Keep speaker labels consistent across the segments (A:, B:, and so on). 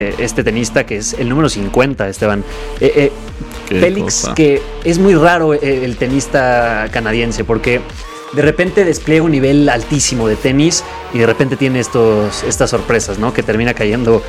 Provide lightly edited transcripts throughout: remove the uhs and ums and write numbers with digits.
A: este tenista que es el número 50, Esteban. Félix,
B: cosa.
A: que es muy raro el tenista canadiense, porque de repente despliega un nivel altísimo de tenis y de repente tiene estas sorpresas, ¿no? Que termina cayendo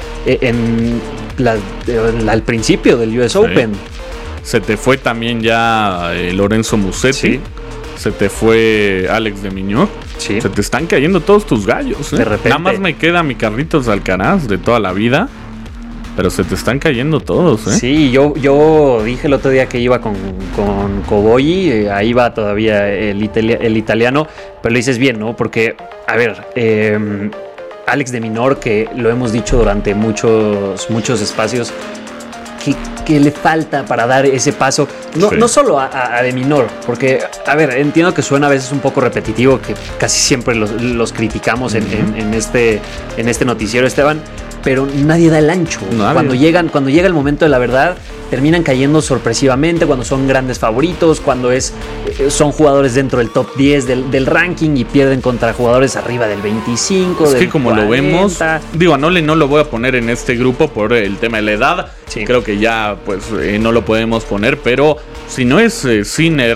A: al principio del US Open.
B: Se te fue también ya Lorenzo Musetti.
A: Sí.
B: Se te fue Alex de Minaur.
A: Sí.
B: Se te están cayendo todos tus gallos, ¿eh?
A: De repente.
B: Nada más me queda mi Carlitos Alcaraz de toda la vida. Pero se te están cayendo todos, ¿eh?
A: Sí, yo dije el otro día que iba con Cobolli, ahí va todavía el italiano, pero lo dices bien, ¿no? Porque, a ver, Alex de Minaur, que lo hemos dicho durante muchos espacios, que le falta para dar ese paso, no solo a de Minaur, porque, a ver, entiendo que suena a veces un poco repetitivo, que casi siempre los criticamos en este noticiero, Esteban, pero nadie da el ancho.
B: Nadie.
A: Cuando llega el momento de la verdad, terminan cayendo sorpresivamente, cuando son grandes favoritos, cuando son jugadores dentro del top 10 del ranking y pierden contra jugadores arriba del 25,
B: es
A: del
B: que como
A: 40.
B: lo vemos, digo, a Nole no lo voy a poner en este grupo por el tema de la edad.
A: Sí.
B: Creo que ya pues no lo podemos poner, pero si no es Sinner,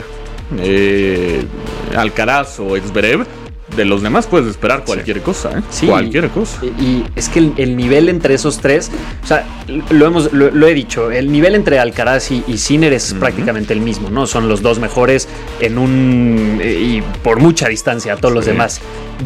B: Alcaraz o Zverev, de los demás puedes esperar cualquier cosa, ¿eh?
A: Sí,
B: cualquier cosa.
A: Y es que el nivel entre esos tres, o sea, lo he dicho, el nivel entre Alcaraz y Sinner es prácticamente el mismo, ¿no? Son los dos mejores y por mucha distancia a todos los demás.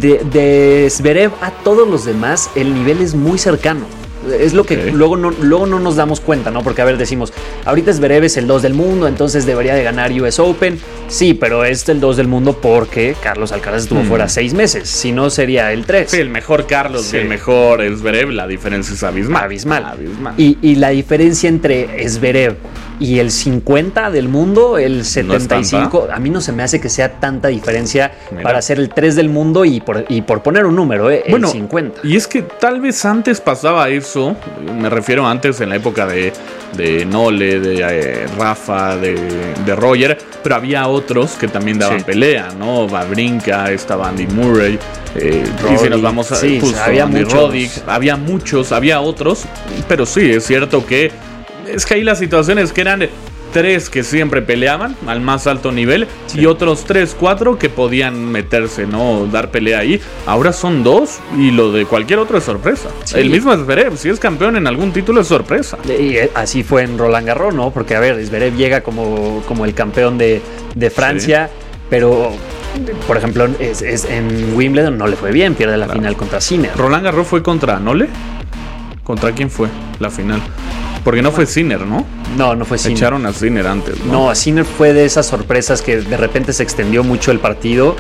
A: De Zverev a todos los demás, el nivel es muy cercano. Es lo que luego no nos damos cuenta, ¿no? Porque, a ver, decimos, ahorita Zverev es el 2 del mundo, entonces debería de ganar US Open. Sí, pero es el 2 del mundo porque Carlos Alcaraz estuvo fuera 6 meses. Si no, sería el 3.
B: Sí, el mejor Carlos y el mejor Zverev, la diferencia es abismal.
A: Y la diferencia entre Zverev y el 50 del mundo, el 75, a mí no se me hace que sea tanta diferencia para ser el 3 del mundo y por poner un número, el 50.
B: Y es que tal vez antes pasaba eso, me refiero antes en la época de Nole, de Rafa, de Roger, pero había otros que también daban pelea, ¿no? Wawrinka, estaba Andy Murray, y si nos vamos a
A: había
B: Andy
A: muchos.
B: Roddick, había otros, pero sí, es cierto que es que ahí las situaciones que eran 3 que siempre peleaban al más alto nivel y otros 3, 4 que podían meterse, ¿no? Dar pelea ahí. Ahora son 2 y lo de cualquier otro es sorpresa. Sí. El mismo Zverev, si es campeón en algún título es sorpresa.
A: Y así fue en Roland Garros, ¿no? Porque, a ver, Zverev llega como el campeón de Francia, pero, por ejemplo, en Wimbledon no le fue bien, pierde la final contra Sinner.
B: ¿Roland Garros fue contra Nole? ¿Contra quién fue la final? Porque no fue Sinner, ¿no?
A: No fue Sinner.
B: Echaron a Sinner antes, ¿no?
A: No, Sinner fue de esas sorpresas que de repente se extendió mucho el partido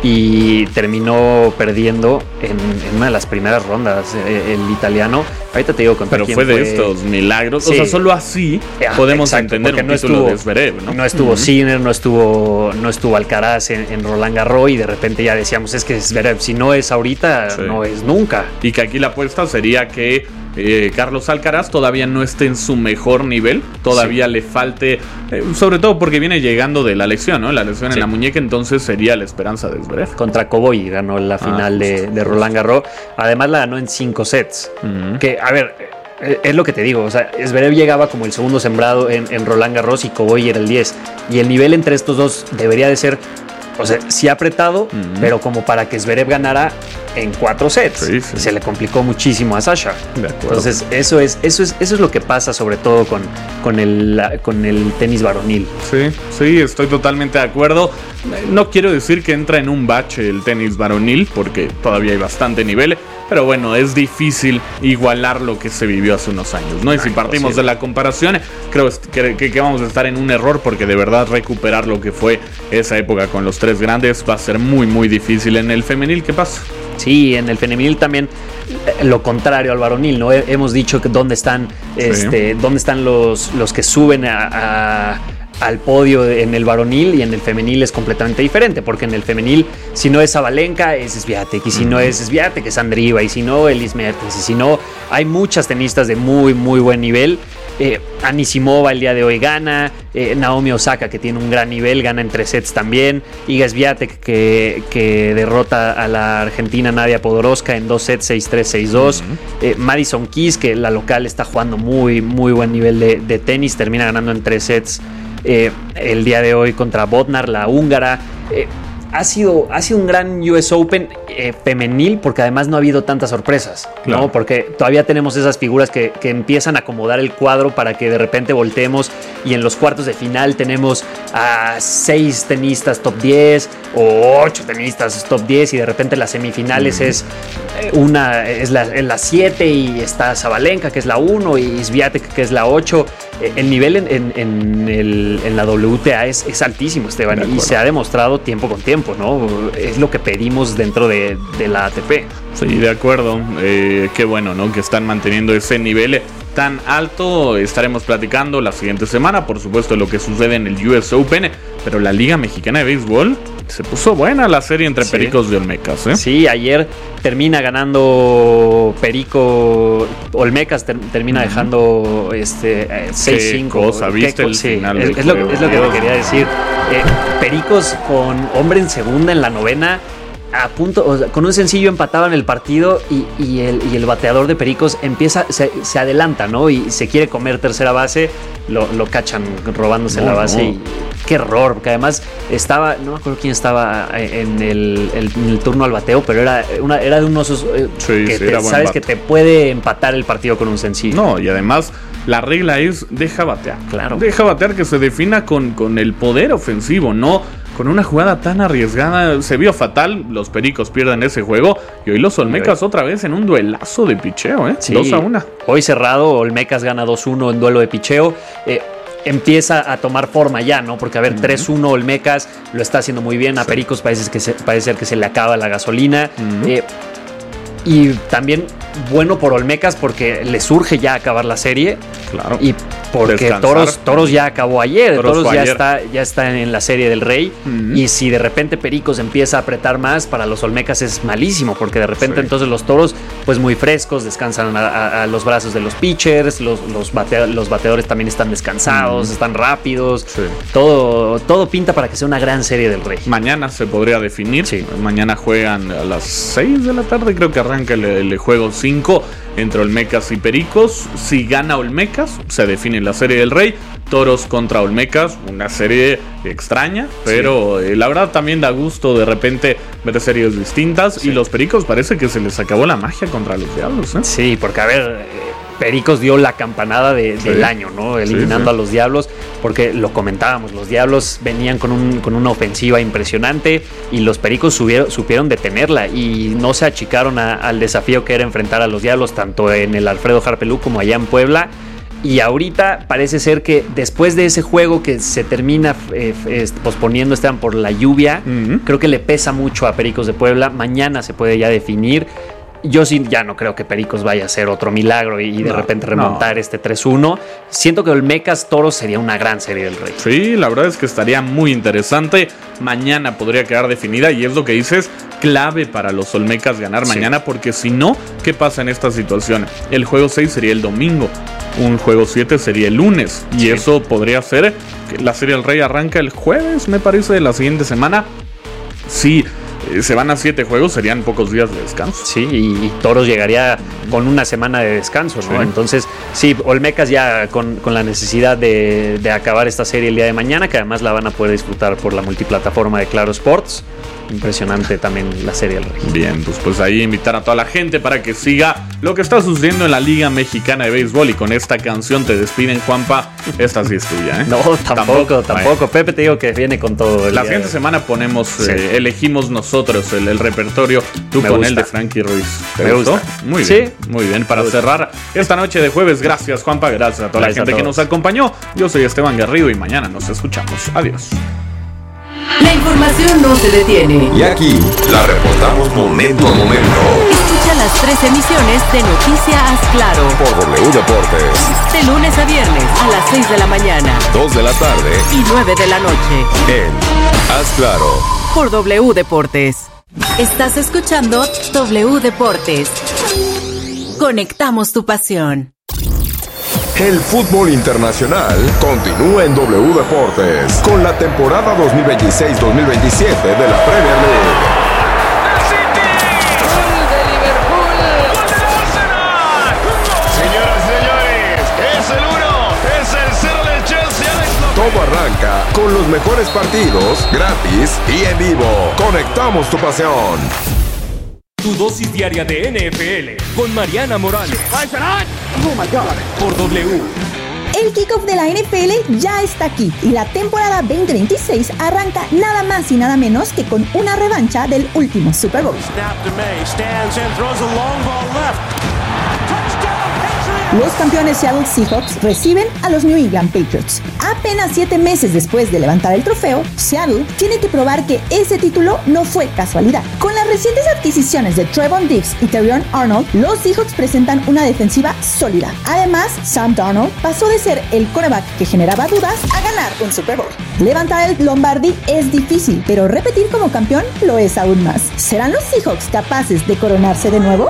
A: y terminó perdiendo en una de las primeras rondas el italiano. Ahorita te digo contra
B: quién fue. Pero fue de estos milagros. Sí. O sea, solo así podemos entender un título de Zverev, ¿no?
A: No estuvo Sinner, no estuvo Alcaraz en Roland Garros y de repente ya decíamos, es que Zverev, si no es ahorita, no es nunca.
B: Y que aquí la apuesta sería que Carlos Alcaraz todavía no esté en su mejor nivel, todavía le falte, sobre todo porque viene llegando de la lesión, ¿no? La lesión en la muñeca, entonces sería la esperanza de Zverev.
A: Contra Cobolli ganó la final de Roland Garros, además la ganó en 5 sets, que, a ver, es lo que te digo, o sea, Zverev llegaba como el segundo sembrado en Roland Garros y Cobolli era el 10, y el nivel entre estos dos debería de ser, o sea, sí apretado, pero como para que Zverev ganara en 4 sets.
B: Sí.
A: Se le complicó muchísimo a Sasha.
B: De acuerdo.
A: Entonces, eso es lo que pasa, sobre todo con el tenis varonil.
B: Sí, estoy totalmente de acuerdo. No quiero decir que entra en un bache el tenis varonil, porque todavía hay bastante nivel. Pero bueno, es difícil igualar lo que se vivió hace unos años, ¿no? Y si partimos de la comparación, creo que vamos a estar en un error, porque de verdad recuperar lo que fue esa época con los 3 grandes va a ser muy, muy difícil. En el femenil, ¿qué pasa?
A: Sí, en el femenil también lo contrario al varonil, ¿no? Hemos dicho que dónde están los que suben al podio en el varonil, y en el femenil es completamente diferente, porque en el femenil, si no es Sabalenka, es Swiatek, y si no es Swiatek, es Andrieva, y si no, Elise Mertens, y si no, hay muchas tenistas de muy, muy buen nivel. Anisimova el día de hoy gana. Naomi Osaka, que tiene un gran nivel, gana en 3 sets también. Iga Swiatek, que derrota a la argentina Nadia Podoroska en 2 sets, 6-3, 6-2. Madison Keys, que la local está jugando muy, muy buen nivel de tenis, termina ganando en 3 sets el día de hoy contra Bodnar, la húngara. Ha sido un gran US Open femenil, porque además no ha habido tantas sorpresas, claro, ¿no? Porque todavía tenemos esas figuras que empiezan a acomodar el cuadro para que de repente volteemos y en los cuartos de final tenemos a 6 tenistas top 10 o 8 tenistas top 10 y de repente las semifinales es la 7 y está Sabalenka, que es la 1, y Swiatek, que es la 8. El nivel en la WTA es altísimo, Esteban, y se ha demostrado tiempo con tiempo, ¿no? Es lo que pedimos dentro de la ATP.
B: Sí, de acuerdo. Qué bueno, ¿no? Que están manteniendo ese nivel tan alto. Estaremos platicando la siguiente semana, por supuesto, de lo que sucede en el US Open, pero la Liga Mexicana de Béisbol se puso buena la serie entre Pericos y Olmecas, ¿eh?
A: Sí, ayer termina ganando Perico. Olmecas termina dejando 6-5.
B: Cosa, ¿viste el final del
A: es lo que te quería decir. Pericos con hombre en segunda en la novena, a punto, o sea, con un sencillo empataban el partido y el bateador de Pericos se adelanta, ¿no? Y se quiere comer tercera base, lo cachan robándose la base. Y qué error, porque además no me acuerdo quién estaba en el turno al bateo, pero era de unos sabes que te puede empatar el partido con un sencillo.
B: No, y además la regla es deja batear.
A: Claro.
B: Deja batear, que se defina con el poder ofensivo, no con una jugada tan arriesgada. Se vio fatal, los Pericos pierden ese juego y hoy los Olmecas otra vez en un duelazo de picheo, ¿eh?
A: Sí,
B: 2-1.
A: Hoy cerrado, Olmecas gana 2-1 en duelo de picheo. Empieza a tomar forma ya, ¿no? Porque, a ver, 3-1 Olmecas lo está haciendo muy bien. A Pericos parece ser que se le acaba la gasolina. Y también bueno por Olmecas porque le surge ya acabar la serie.
B: Claro.
A: Y porque Toros ya acabó ayer. Toros ya está en la serie del Rey. Y si de repente Pericos empieza a apretar más, para los Olmecas es malísimo, porque de repente entonces los Toros, pues muy frescos, descansan a los brazos de los pitchers. Los bateadores también están descansados, están rápidos. Sí. Todo pinta para que sea una gran serie del Rey.
B: Mañana se podría definir. Sí. Mañana juegan a las 6 de la tarde, creo que arranca el juego 5 entre Olmecas y Pericos. Si gana Olmecas, se define la serie del Rey. Toros contra Olmecas, una serie extraña, pero la verdad también da gusto de repente ver series distintas. Y los Pericos parece que se les acabó la magia contra los Diablos, ¿eh?
A: Sí, porque a ver, Pericos dio la campanada del año, ¿no? Eliminando a los Diablos, porque lo comentábamos, los Diablos venían con una ofensiva impresionante y los Pericos supieron detenerla y no se achicaron al desafío que era enfrentar a los Diablos, tanto en el Alfredo Harpelú como allá en Puebla. Y ahorita parece ser que después de ese juego que se termina posponiendo, Esteban, por la lluvia, creo que le pesa mucho a Pericos de Puebla. Mañana se puede ya definir. Yo sí ya no creo que Pericos vaya a hacer otro milagro y de repente remontar este 3-1. Siento que Olmecas Toros sería una gran serie del Rey.
B: Sí, la verdad es que estaría muy interesante. Mañana podría quedar definida y es lo que dices, clave para los Olmecas ganar mañana, porque si no, ¿qué pasa en esta situación? El juego 6 sería el domingo, un juego 7 sería el lunes y eso podría ser que la serie del Rey arranca el jueves, me parece, de la siguiente semana. Sí. Se van a 7 juegos, serían pocos días de descanso.
A: Sí, y Toros llegaría con una semana de descanso, ¿no? Sí. Entonces, sí, Olmecas ya con la necesidad de acabar esta serie el día de mañana, que además la van a poder disfrutar por la multiplataforma de Claro Sports. Impresionante también la serie del Rey.
B: Bien, pues ahí invitar a toda la gente para que siga lo que está sucediendo en la Liga Mexicana de Béisbol. Y con esta canción te despiden, Juanpa. Esta sí es tuya, ¿eh?
A: No, tampoco. Bueno. Pepe, te digo que viene con todo.
B: La siguiente semana elegimos nosotros el repertorio. Tú con el de Frankie Ruiz. ¿Te gustó? Muy bien. Sí. Muy bien. Para cerrar esta noche de jueves, gracias, Juanpa. Gracias a toda la gente que nos acompañó. Yo soy Esteban Garrido y mañana nos escuchamos. Adiós.
C: La información no se detiene.
D: Y aquí la reportamos momento a momento.
C: Escucha las 3 emisiones de Noticias Claro
D: por W Deportes.
C: De lunes a viernes a las 6 de la mañana,
D: 2 de la tarde
C: y 9 de la noche.
D: En Haz Claro
C: por W Deportes. Estás escuchando W Deportes. Conectamos tu pasión.
D: El fútbol internacional continúa en W Deportes con la temporada 2026-2027 de la Premier League. Todo arranca con los mejores partidos, gratis y en vivo. Conectamos tu pasión.
E: Tu dosis diaria de NFL con Mariana Morales. Por W.
F: El kickoff de la NFL ya está aquí y la temporada 2026 arranca nada más y nada menos que con una revancha del último Super Bowl. Los campeones Seattle Seahawks reciben a los New England Patriots. Apenas 7 meses después de levantar el trofeo, Seattle tiene que probar que ese título no fue casualidad. Con las recientes adquisiciones de Trevon Diggs y Terrion Arnold, los Seahawks presentan una defensiva sólida. Además, Sam Darnold pasó de ser el quarterback que generaba dudas a ganar un Super Bowl. Levantar el Lombardi es difícil, pero repetir como campeón lo es aún más. ¿Serán los Seahawks capaces de coronarse de nuevo?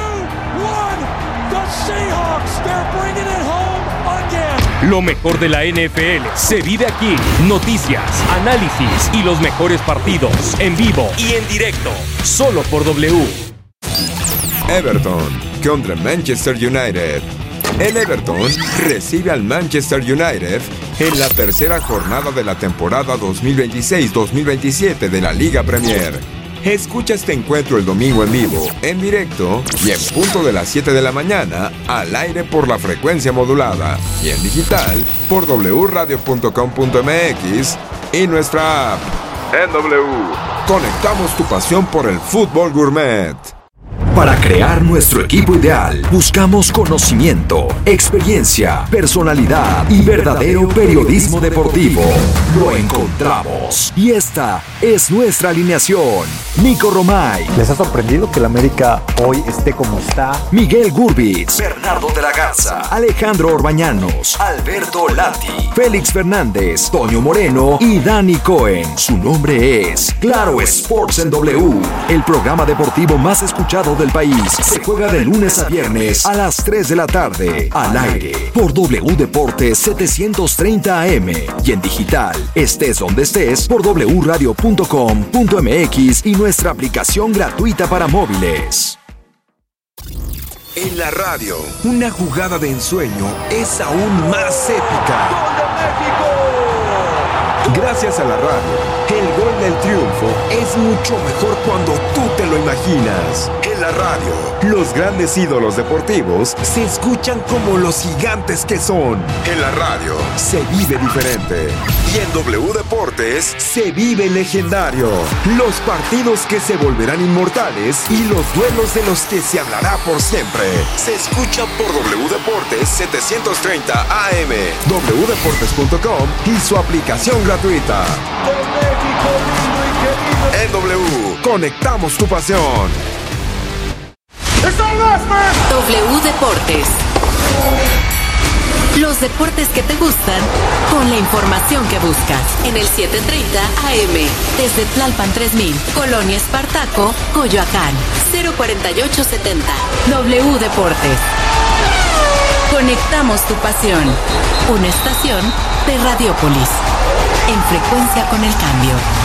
E: Lo mejor de la NFL se vive aquí. Noticias, análisis y los mejores partidos en vivo y en directo. Solo por W.
D: Everton contra Manchester United. El Everton recibe al Manchester United en la tercera jornada de la temporada 2026-2027 de la Liga Premier. Escucha este encuentro el domingo en vivo, en directo y en punto de las 7 de la mañana, al aire por la frecuencia modulada y en digital por wradio.com.mx y nuestra app. En W, conectamos tu pasión por el fútbol gourmet.
G: Para crear nuestro equipo ideal, buscamos conocimiento, experiencia, personalidad y verdadero periodismo deportivo. Lo encontramos. Y esta es nuestra alineación. Nico Romay.
H: ¿Les ha sorprendido que el América hoy esté como está?
G: Miguel Gurbitz. Bernardo de la Garza. Alejandro Orbañanos. Alberto Lati. Félix Fernández. Toño Moreno y Dani Cohen. Su nombre es Claro Sports en W. El programa deportivo más escuchado del país. Se juega de lunes a viernes a las 3 de la tarde. Al aire por W Deportes 730 AM. Y en digital, estés donde estés, por wradio.com.mx y nuestra aplicación gratuita para móviles.
D: En la radio, una jugada de ensueño es aún más épica. ¡Gol de México! Gracias a la radio, el gol del triunfo es mucho mejor cuando tú te lo imaginas. En la radio, los grandes ídolos deportivos se escuchan como los gigantes que son. En la radio, se vive diferente. Y en W Deportes, se vive legendario. Los partidos que se volverán inmortales y los duelos de los que se hablará por siempre. Se escucha por W Deportes 730 AM, wdeportes.com y su aplicación gratuita. En W, conectamos tu pasión.
C: W Deportes. Los deportes que te gustan con la información que buscas en el 730 AM desde Tlalpan 3000, Colonia Espartaco, Coyoacán, 04870. W Deportes. Conectamos tu pasión. Una estación de Radiópolis. En frecuencia con el cambio.